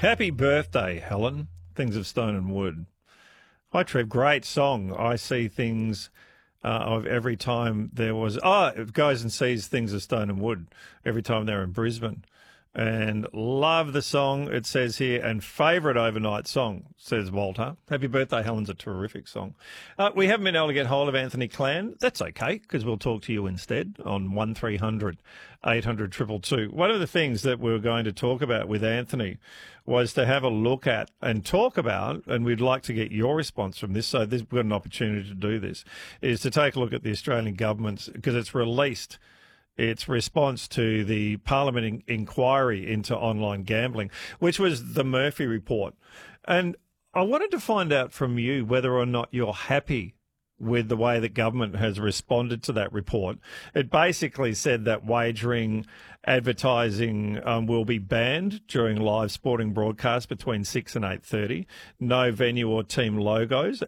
Happy birthday, Helen. Things of Stone and Wood. Hi, Trev. Great song. I see things of every time there was. It goes and sees Things of Stone and Wood every time they're in Brisbane. And love the song, it says here, and favourite overnight song, says Walter. Happy birthday, Helen's a terrific song. We haven't been able to get hold of Anthony Clan. That's okay, because we'll talk to you instead on 1300 800 222. One of the things that we were going to talk about with Anthony was to have a look at and talk about, and we'd like to get your response from this, so we've got an opportunity to do this, is to take a look at the Australian government's, because it's released its response to the Parliament inquiry into online gambling, which was the Murphy report. And I wanted to find out from you whether or not you're happy with the way that government has responded to that report. It basically said that wagering advertising will be banned during live sporting broadcasts between 6 and 8:30. No venue or team logos